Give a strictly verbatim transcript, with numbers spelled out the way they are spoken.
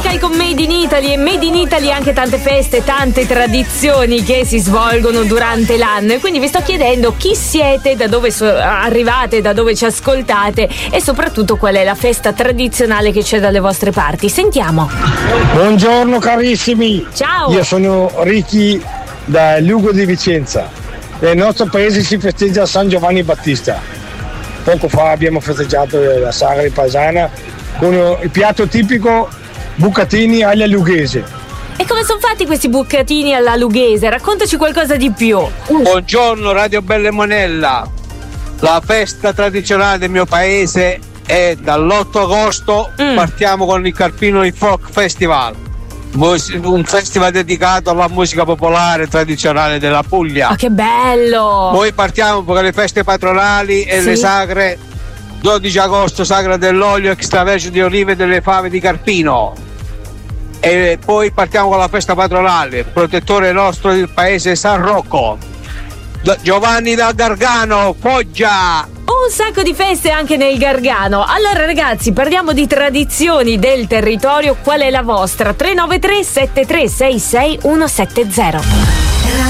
Tropical con Made in Italy, e Made in Italy anche tante feste, tante tradizioni che si svolgono durante l'anno. E quindi vi sto chiedendo chi siete, da dove so- arrivate, da dove ci ascoltate e soprattutto qual è la festa tradizionale che c'è dalle vostre parti. Sentiamo. Buongiorno carissimi. Ciao. Io sono Ricky da Lugo di Vicenza. Nel nostro paese si festeggia San Giovanni Battista. Poco fa abbiamo festeggiato la Sagra Paesana con il piatto tipico bucatini alla lughese. E come sono fatti questi bucatini alla lughese? Raccontaci qualcosa di più. Buongiorno Radio Belle Monella. La festa tradizionale del mio paese è dall'otto agosto. Mm. Partiamo con il Carpino Folk Festival, un festival dedicato alla musica popolare tradizionale della Puglia. Oh, che bello! Poi partiamo con le feste patronali e sì. Le sagre. Dodici agosto, Sagra dell'olio, extravergine di olive e delle fave di Carpino. E poi partiamo con la festa patronale, protettore nostro del paese San Rocco. Giovanni da Gargano, Foggia. Un sacco di feste anche nel Gargano. Allora ragazzi, parliamo di tradizioni del territorio. Qual è la vostra? tre nove tre sette tre sei sei uno sette zero.